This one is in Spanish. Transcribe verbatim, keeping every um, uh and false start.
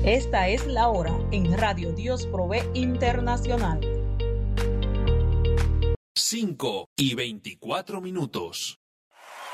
Esta es la hora en Radio Dios Provee Internacional. cinco y veinticuatro minutos.